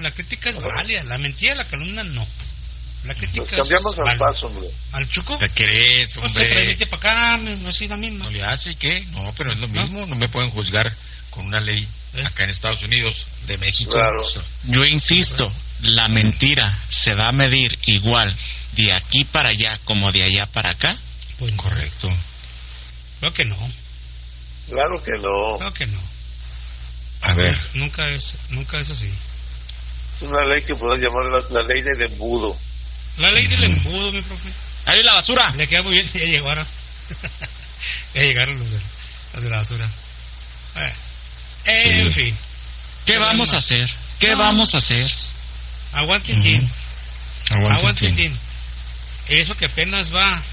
la crítica es válida. La mentira y la calumnia no. La crítica Nos cambiamos al paso, hombre. ¿Al Chuco? ¿Qué querés, Pues hombre? se transmite para acá, no es la misma. ¿No le hace qué? No, pero es lo mismo. No me pueden juzgar con una ley acá en Estados Unidos, de México. Claro. Yo insisto, la mentira se va a medir igual de aquí para allá como de allá para acá. Pues correcto. Creo que no. Claro que no. Creo que no. A ver. Nunca es así. Es una ley que podemos llamar la ley del embudo. La ley del embudo, mi profe. ¡Ahí es la basura! Le queda muy bien, ya llegaron. Ya llegaron los de la basura. En fin. ¿Qué vamos a hacer? ¿Qué vamos a hacer? Aguanten, Aguanten. Eso que apenas van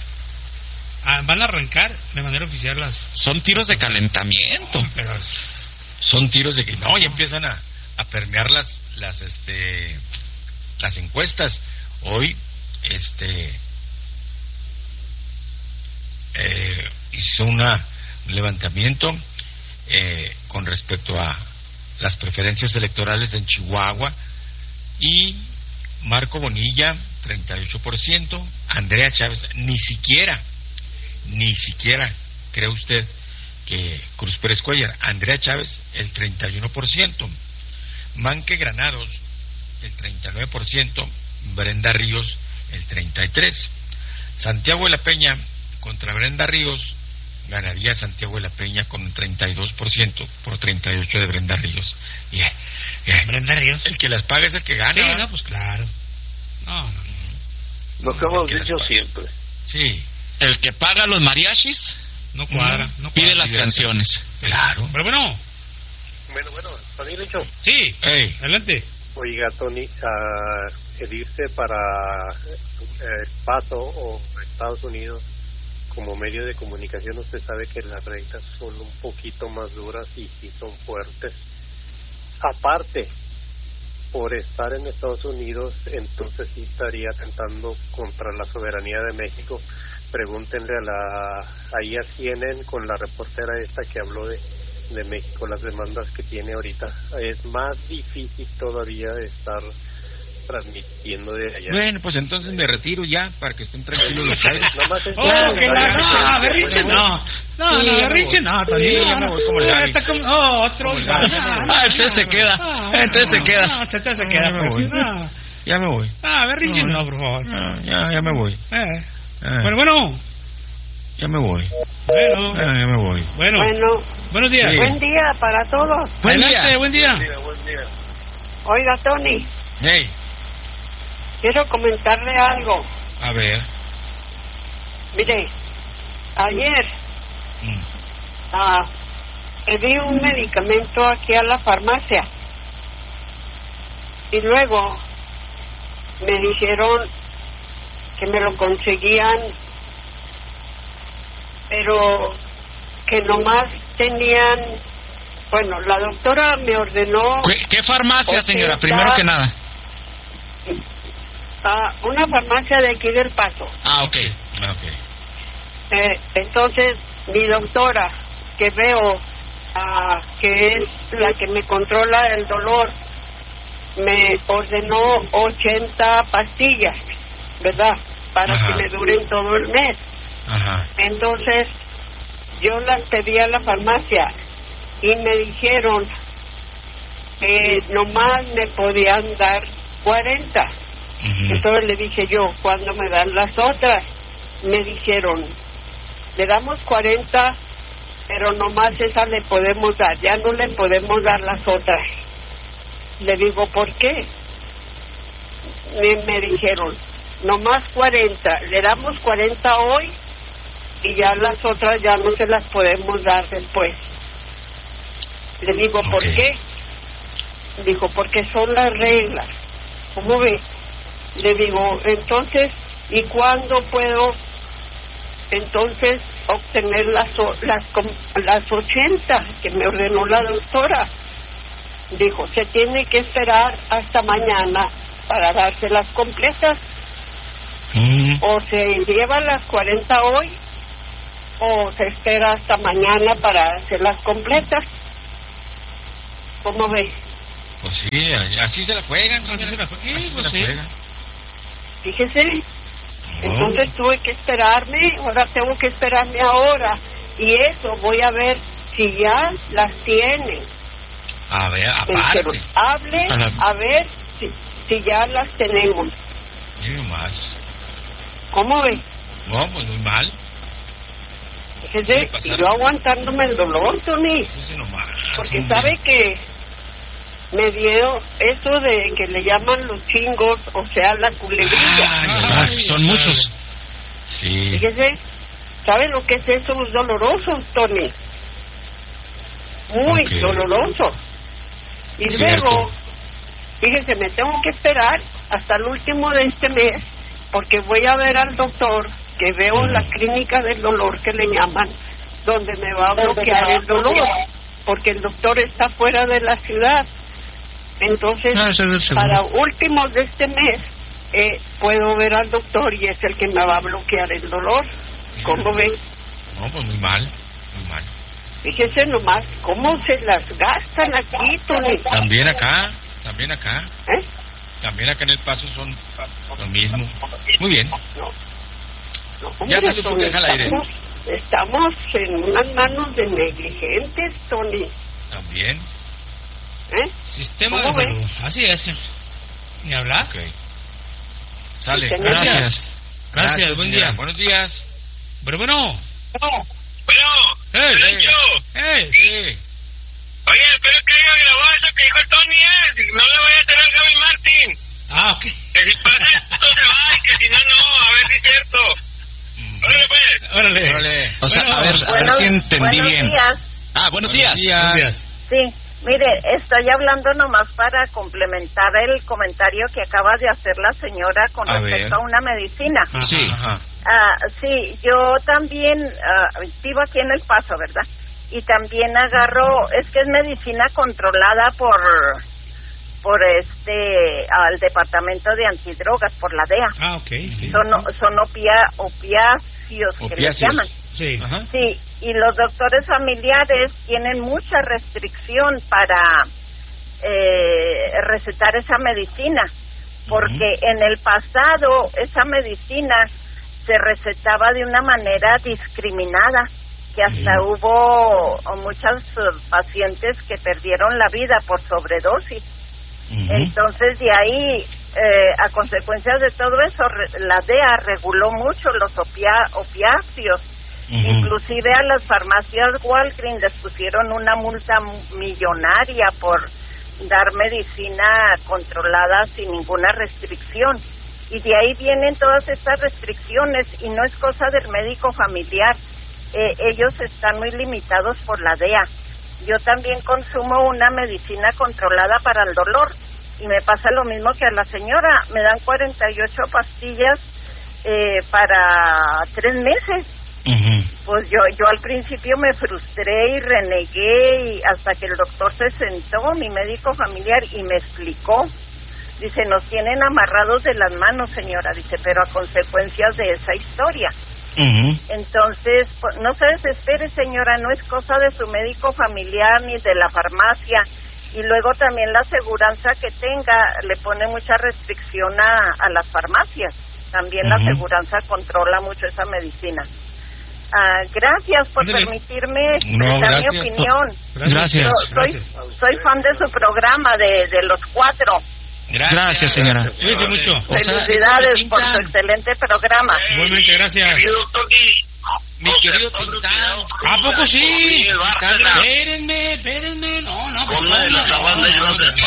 a arrancar de manera oficial las... Son tiros de calentamiento. Pero son tiros de que no, ya empiezan a permear las encuestas. Hoy hizo un levantamiento con respecto a las preferencias electorales en Chihuahua, y Marco Bonilla 38%, Andrea Chávez ni siquiera cree usted que Cruz Pérez Cuellar, Andrea Chávez el 31%, Manque Granados el 39%, Brenda Ríos el 33%. Santiago de la Peña contra Brenda Ríos, ganaría Santiago de la Peña con un 32% por 38% de Brenda Ríos. Brenda Ríos, el que las paga es el que gana. Sí, no, pues claro. No. Lo que hemos dicho siempre. Sí. El que paga los mariachis no cuadra. Pide las canciones. Sí. Claro. Pero bueno, ¿Tony Lucho? Sí, adelante. Oiga, Tony, el irse para El Paso o Estados Unidos como medio de comunicación, usted sabe que las reglas son un poquito más duras y son fuertes. Aparte, por estar en Estados Unidos, entonces sí estaría atentando contra la soberanía de México. Pregúntenle ahí a CNN con la reportera esta que habló de México, las demandas que tiene ahorita. Es más difícil todavía estar transmitiendo de allá. Bueno, pues entonces me retiro ya para que estén tranquilos los padres. Berrinche no, Tony. Ya me voy como el Gaby. Otro. Entonces se queda. Ya me voy. Berrinche no, por favor. Ya me voy. Bueno. Ya me voy. Ya me voy. Bueno. Buenos días. Sí. Buen día para todos. Buen día. Oiga, Tony. Hey. Quiero comentarle algo. A ver. Mire, ayer pedí un medicamento aquí a la farmacia y luego me dijeron que me lo conseguían, pero que nomás tenían, bueno, la doctora me ordenó... ¿Qué farmacia, señora? Primero que nada. Una farmacia de aquí del Paso. Ok. Entonces, mi doctora, que veo que es la que me controla el dolor, me ordenó 80 pastillas, ¿verdad? Para que me duren todo el mes. Entonces, yo las pedí a la farmacia y me dijeron que nomás me podían dar 40. Entonces le dije yo, ¿cuándo me dan las otras? Me dijeron, le damos 40, pero nomás esa le podemos dar, ya no le podemos dar las otras. Le digo, ¿por qué? Me dijeron, nomás 40, le damos 40 hoy y ya las otras ya no se las podemos dar después. Le digo, ¿por qué? Dijo, porque son las reglas. ¿Cómo ve? Le digo, entonces, ¿y cuándo puedo entonces obtener las 80 que me ordenó la doctora? Dijo, se tiene que esperar hasta mañana para dárselas completas. O se lleva las 40 hoy o se espera hasta mañana para hacerlas completas. ¿Cómo ve? Pues sí, así se la juegan. Así se la juegan. Así se Pues la sí. juegan. Fíjese. Entonces tuve que esperarme, ahora tengo que esperarme ahora. Y eso, voy a ver si ya las tienen. A ver, Que aparte. nos hable, a ver si ya las tenemos. Ni más. ¿Cómo ve? No, pues muy mal. Fíjese, y yo aguantándome el dolor, Tony. Ese nomás. Porque hombre. sabe que me dio eso de que le llaman los chingos, o sea, la culebrilla. Son muchos. Sí. Fíjese, ¿sabe lo que es eso? Es doloroso, Tony. Muy Ok. doloroso. Y Cierto. luego, fíjese, me tengo que esperar hasta el último de este mes, porque voy a ver al doctor, que veo la clínica del dolor que le llaman, donde me va a bloquear el dolor, porque el doctor está fuera de la ciudad. Entonces, Ese es el seguro. para últimos de este mes, puedo ver al doctor y es el que me va a bloquear el dolor. ¿Cómo ven? No, pues muy mal. Muy mal. Fíjese nomás cómo se las gastan aquí, Tony. También acá. También acá. ¿Eh? También acá en El Paso son lo mismo. Muy bien. No, Ya hombre, salió su Tony, queja al aire. estamos en unas manos de negligentes, Tony. También. ¿Eh? Sistema de ¿Cómo ve? salud. Así es. Ni hablar. Ok. Sale. Sí, señor. Gracias. Gracias, buen señora. día. Buenos días. Bueno. Bueno, ¡Ey! Lencho. ¡Ey! Oye, espero que haya grabado eso que dijo el Tony, no le vaya a hacer al Gaby Martín. Ah, ok. Que si pasa esto se va y que si no, a ver si es cierto. Órale, pues. Órale. Órale. O sea, Bueno, a ver si entendí buenos bien. días. Buenos días. Buenos días. Sí, mire, estoy hablando nomás para complementar el comentario que acaba de hacer la señora con A respecto ver. a una medicina. Ajá. Sí. Ajá. Sí, yo también vivo aquí en El Paso, ¿verdad? Y también agarro, es que es medicina controlada por al departamento de antidrogas, por la DEA. Ah, ok. Sí. Son opiáceos que les Opiáceos. llaman. Sí. Ajá. Sí, y los doctores familiares tienen mucha restricción para recetar esa medicina, porque en el pasado esa medicina se recetaba de una manera discriminada, que hasta hubo muchos pacientes que perdieron la vida por sobredosis. Entonces, de ahí, a consecuencia de todo eso, la DEA reguló mucho los opiáceos. Inclusive a las farmacias Walgreens les pusieron una multa millonaria por dar medicina controlada sin ninguna restricción. Y de ahí vienen todas estas restricciones y no es cosa del médico familiar. Ellos están muy limitados por la DEA. Yo también consumo una medicina controlada para el dolor y me pasa lo mismo que a la señora. Me dan 48 pastillas para 3 meses. Pues yo al principio me frustré y renegué y hasta que el doctor se sentó, mi médico familiar, y me explicó. Dice, nos tienen amarrados de las manos, señora, dice, pero a consecuencias de esa historia. Entonces, pues, no se desespere, señora, no es cosa de su médico familiar ni de la farmacia. Y luego también la aseguranza que tenga le pone mucha restricción a las farmacias. También la aseguranza controla mucho esa medicina. Gracias por permitirme expresar mi opinión. Gracias. Soy fan de su programa, de los 4. Gracias, señora. Cuídese mucho. Felicidades por su excelente programa. Igualmente, gracias. Mi querido Tintán. ¿A poco sí? Sandra. Espérenme. No, pues Ponme de la banda y los del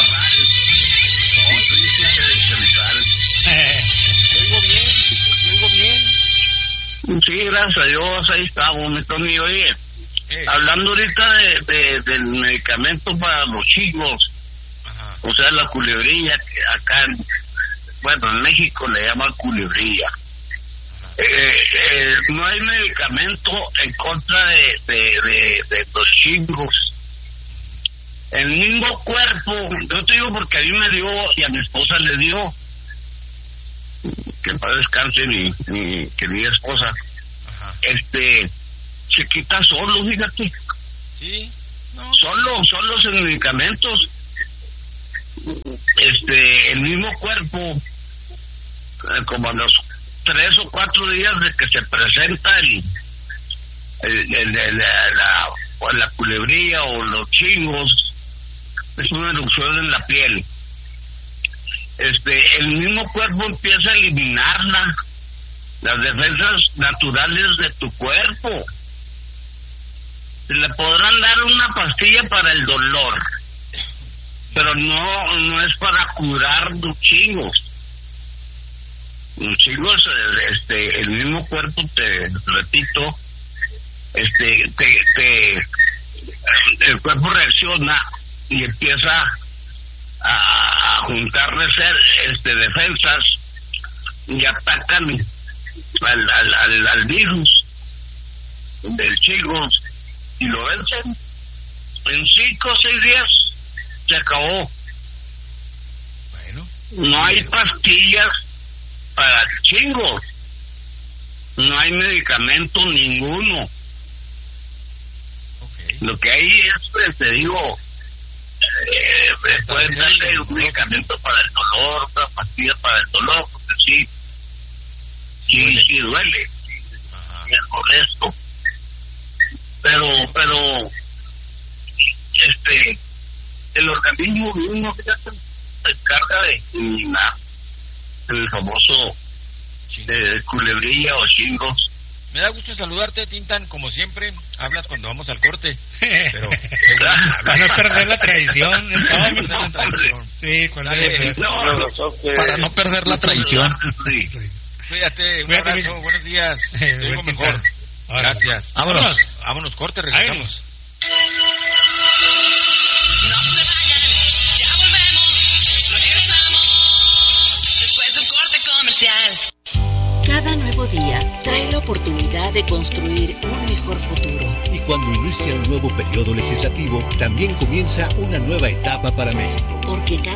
Oigo bien. Sí, gracias a Dios, ahí estamos, mi Tony. Oye, hablando ahorita del medicamento para los chicos, Ajá. o sea, la culebrilla, que acá, en México le llaman culebrilla. No hay medicamento en contra de los chingos. El mismo cuerpo, yo te digo porque a mí me dio y a mi esposa le dio, que para descanse mi querida esposa. Ajá. Se quita solo, fíjate. Sí. No. Solo los medicamentos. el mismo cuerpo, como a los 3 o 4 días de que se presenta la culebrilla o los chingos, es una erupción en la piel. El mismo cuerpo empieza a eliminar las defensas naturales de tu cuerpo. Le podrán dar una pastilla para el dolor, pero no es para curar los chingos. Los chingos, el mismo cuerpo, te repito, el cuerpo reacciona y empieza a juntar defensas y atacan al virus del chingos y lo vencen. En 5 o 6 días se acabó. Bueno, no hay pastillas para chingos, no hay medicamento ninguno. okay. Lo que hay es, te digo, pueden darle un medicamento para el dolor, otra pastilla para el dolor, porque sí duele, Ajá. y es molesto, pero el organismo mismo, fíjate, se encarga de eliminar el famoso culebrilla o chingos. Me da gusto saludarte, Tintán, como siempre. Hablas cuando vamos al corte, pero Para no perder la tradición. para no perder la tradición. Sí, cuando Dale. Para no perder la tradición. Sí. Cuídate, un Cuídate, abrazo, Luis. buenos días. Te digo Buen mejor. Tintán. Ahora. Gracias. Vámonos. Vámonos, corte, Ahí regresamos. No se vayan, ya volvemos, regresamos después de un corte comercial. Cada nuevo día trae la oportunidad de construir un mejor futuro. Y cuando inicia un nuevo periodo legislativo, también comienza una nueva etapa para México. Porque cada